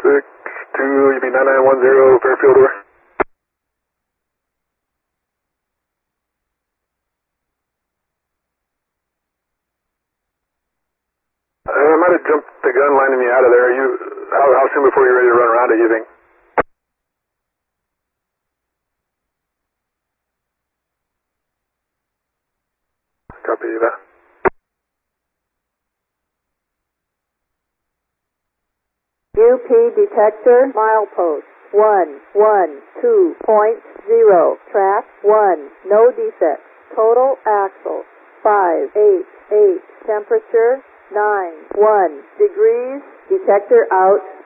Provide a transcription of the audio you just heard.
62, you mean 9910 Fairfield over? I might have jumped the gun lining me out of there. How soon before you're ready to run around it, you think? Copy that. UP detector, milepost 112.0, track 1, no defects, total axle 588, temperature 91 degrees, detector out.